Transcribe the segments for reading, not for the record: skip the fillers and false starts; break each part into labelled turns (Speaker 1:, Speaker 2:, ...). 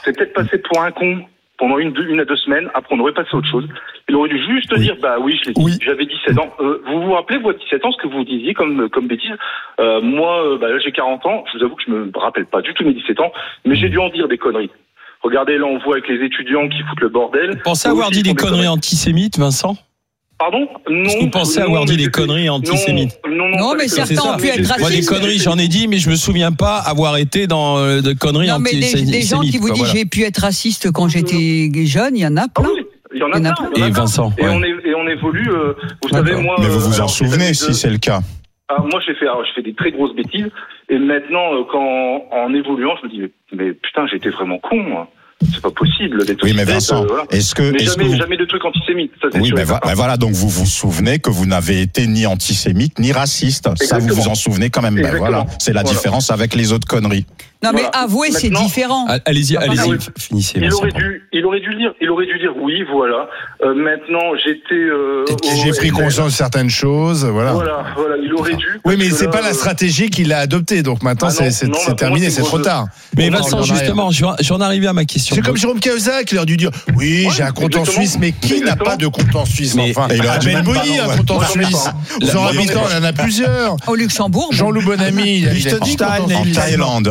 Speaker 1: c'est peut-être passé pour un con pendant une à 2 semaines. Après, on aurait passé à autre chose. Il aurait dû juste dire, bah oui, je l'ai dit, j'avais 17 ans. Vous vous rappelez, vous, à 17 ans, ce que vous disiez comme bêtise? Moi, là, j'ai 40 ans. Je vous avoue que je me rappelle pas du tout mes 17 ans, mais j'ai dû en dire des conneries. Regardez, là, on voit avec les étudiants qui foutent le bordel.
Speaker 2: Vous pensez avoir dit des conneries antisémites, Vincent?
Speaker 1: Pardon? Non.
Speaker 2: Est-ce que vous pensez avoir dit des conneries antisémites?
Speaker 1: Non,
Speaker 3: mais certains ont pu être racistes.
Speaker 2: Moi, des conneries, j'en ai dit, mais je me souviens pas avoir été dans de conneries antisémites.
Speaker 3: Non, mais des gens qui vous disent j'ai pu être raciste quand j'étais jeune, il y en a plein.
Speaker 1: Il y en a plein.
Speaker 2: Et Vincent.
Speaker 1: Et on évolue, vous savez, moi.
Speaker 4: Mais vous vous en souvenez si c'est le cas?
Speaker 1: Moi, je fais des très grosses bêtises. Et maintenant, en évoluant, je me dis, mais putain, j'étais vraiment con, moi. C'est pas possible d'être
Speaker 4: mais Vincent,
Speaker 1: voilà. Jamais de trucs antisémites. Ça, c'est sûr,
Speaker 4: voilà, donc vous vous souvenez que vous n'avez été ni antisémite ni raciste. Exactement. Ça, vous vous en souvenez quand même. Voilà, c'est la différence avec les autres conneries.
Speaker 3: Non, mais avouez, c'est différent.
Speaker 2: Allez-y, finissez.
Speaker 1: Il aurait dû dire oui, voilà. Maintenant,
Speaker 5: j'ai pris conscience de certaines choses, voilà.
Speaker 1: Voilà, il aurait dû.
Speaker 5: Oui, mais c'est pas la stratégie qu'il a adoptée, donc maintenant c'est terminé, c'est trop tard.
Speaker 2: Mais Vincent, justement, j'en arrivais à ma question.
Speaker 5: C'est comme Jérôme Cahuzac qui leur a dû dire oui, j'ai un compte en Suisse, mais qui n'a pas de compte en Suisse? Enfin, Ben Boni a un compte en Suisse. Son habitant, il en a plusieurs.
Speaker 3: Au Luxembourg.
Speaker 5: Jean-Loup Bonamy,
Speaker 4: en Thaïlande.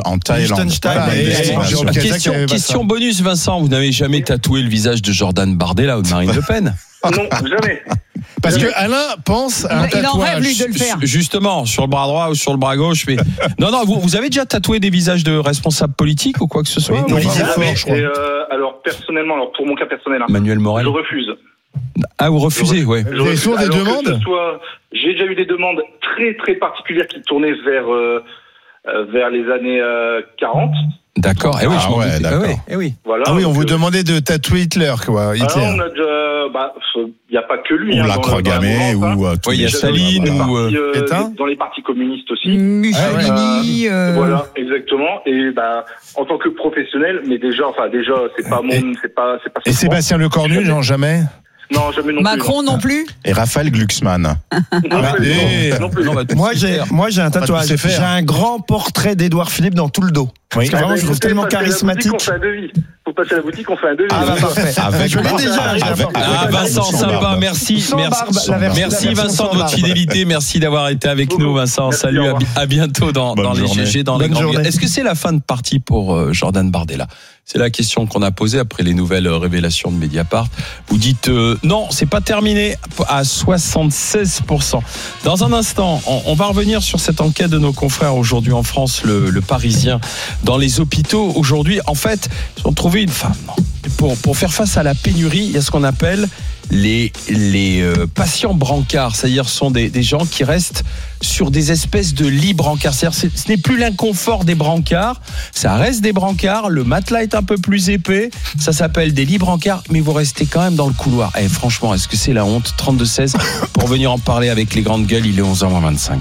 Speaker 2: Question bonus, Vincent, vous n'avez jamais tatoué le visage de Jordan Bardella ou de Marine Le Pen?
Speaker 1: Non, jamais.
Speaker 5: Parce que Alain pense à un tatouage.
Speaker 3: Il en rêve, lui, de le faire.
Speaker 2: Justement, sur le bras droit ou sur le bras gauche. Mais... Non, vous avez déjà tatoué des visages de responsables politiques ou quoi que ce soit?
Speaker 1: Alors, personnellement, pour mon cas personnel,
Speaker 2: Manuel Morel.
Speaker 1: Je refuse.
Speaker 2: Ah, vous refusez, ouais.
Speaker 5: Vous avez souvent des demandes?
Speaker 1: J'ai déjà eu des demandes très, très particulières qui tournaient vers les années 40.
Speaker 2: D'accord. Eh oui,
Speaker 4: d'accord.
Speaker 1: Voilà,
Speaker 5: on vous demandait de tatouer Hitler, quoi.
Speaker 1: Alors, on a déjà, il n'y a pas que lui.
Speaker 4: Ou la croix gammée, ou
Speaker 2: il y a Staline, ou
Speaker 1: dans les partis communistes aussi.
Speaker 3: Mussolini.
Speaker 1: Voilà, exactement. Et en tant que professionnel, mais déjà, c'est pas mon, c'est pas.
Speaker 5: Et Sébastien Lecornu, non, jamais.
Speaker 1: Non, jamais non
Speaker 3: Macron
Speaker 1: plus.
Speaker 3: Non plus.
Speaker 4: Et Raphaël Glucksmann.
Speaker 1: Non plus.
Speaker 6: Moi, j'ai un tatouage. J'ai un grand portrait d'Édouard Philippe dans tout le dos. Parce que vraiment, je trouve tellement charismatique.
Speaker 1: Faut passer à la boutique, on fait un devis.
Speaker 6: Parfait. Je l'ai déjà.
Speaker 2: Vincent, sympa. Merci Vincent de votre fidélité. Merci d'avoir été avec nous, Vincent. Salut, à bientôt dans les GG, dans les grands. Est-ce que c'est la fin de partie pour Jordan Bardella? C'est la question qu'on a posée après les nouvelles révélations de Mediapart. Vous dites non, c'est pas terminé à 76%. Dans un instant, on va revenir sur cette enquête de nos confrères aujourd'hui en France, le Parisien. Dans les hôpitaux aujourd'hui, en fait, ils ont trouvé une femme. Pour faire face à la pénurie, il y a ce qu'on appelle les patients brancards, c'est-à-dire ce sont des gens qui restent sur des espèces de lits brancards. C'est-à-dire ce n'est plus l'inconfort des brancards, ça reste des brancards, le matelas est un peu plus épais, ça s'appelle des lits brancards, mais vous restez quand même dans le couloir. Franchement, est-ce que c'est la honte? 32-16 pour venir en parler avec les grandes gueules, il est 11h25.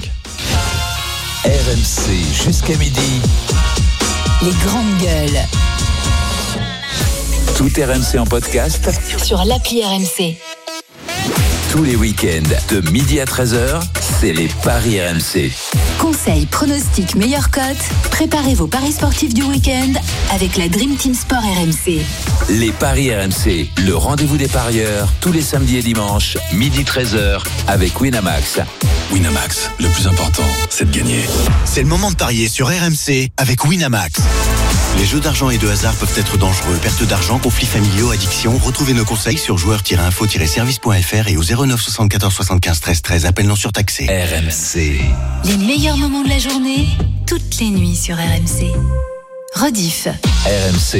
Speaker 7: RMC jusqu'à midi.
Speaker 8: Les grandes gueules.
Speaker 7: Tout RMC en podcast
Speaker 8: sur l'appli RMC.
Speaker 7: Tous les week-ends de midi à 13h, c'est les paris RMC.
Speaker 8: Conseils, pronostics, meilleures cotes. Préparez vos paris sportifs du week-end avec la Dream Team Sport RMC.
Speaker 7: Les paris RMC, le rendez-vous des parieurs, tous les samedis et dimanches, midi 13h, avec Winamax.
Speaker 9: Winamax, le plus important, c'est de gagner.
Speaker 10: C'est le moment de parier sur RMC avec Winamax. Les jeux d'argent et de hasard peuvent être dangereux. Perte d'argent, conflits familiaux, addiction. Retrouvez nos conseils sur joueurs-info-service.fr et au 09 74 75 13 13. Appel non surtaxé.
Speaker 7: RMC.
Speaker 8: Les meilleurs moments de la journée, toutes les nuits sur RMC. Rediff.
Speaker 7: RMC.